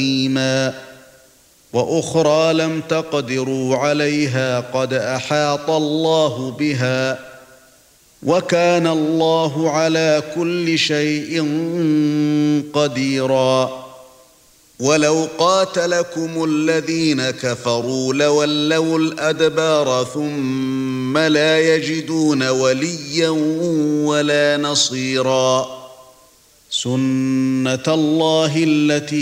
مستقيما وأخرى لم تقدروا عليها قد أحاط الله بها وكان الله على كل شيء قديرا ولو قاتلكم الذين كفروا لولوا الأدبار ثم لا يجدون وليا ولا نصيرا سنة الله التي